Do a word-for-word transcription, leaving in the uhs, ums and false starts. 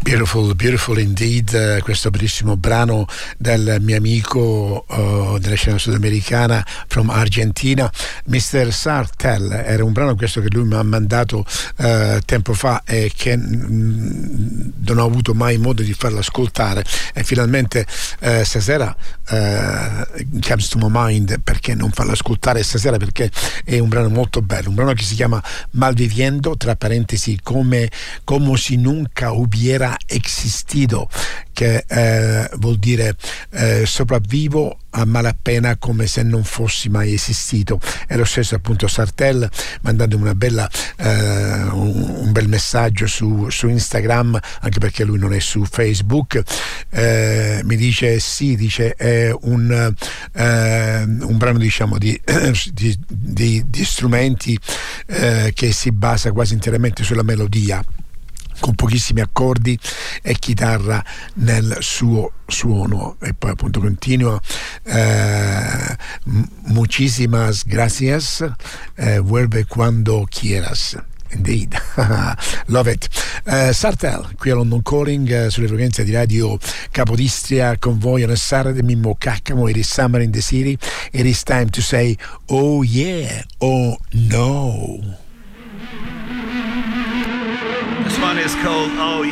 Beautiful, beautiful indeed, uh, questo bellissimo brano del mio amico uh, della scena sudamericana from Argentina, mister Sartell. Era un brano questo che lui mi ha mandato uh, tempo fa e che mm, non ho avuto mai modo di farlo ascoltare, e finalmente uh, stasera uh, comes to my mind perché non farlo ascoltare stasera, perché è un brano molto bello, un brano che si chiama Malviviendo, tra parentesi come, como si nunca hubiera existido, che eh, vuol dire eh, sopravvivo a malapena come se non fossi mai esistito. È lo stesso appunto Sartell, mandandomi una bella eh, un, un bel messaggio su, su Instagram, anche perché lui non è su Facebook. Eh, mi dice sì, dice è un, eh, un brano diciamo di, di, di, di strumenti eh, che si basa quasi interamente sulla melodia, con pochissimi accordi e chitarra nel suo suono. E poi appunto continua eh, muchísimas gracias, eh, vuelve cuando quieras. Indeed. Love it. uh, Sartell qui a London Calling, uh, sulle frequenze di Radio Capodistria, con voi on a Saturday. Mimmo Caccamo. It is summer in the city. It is time to say oh yeah, oh no. This one is called Oh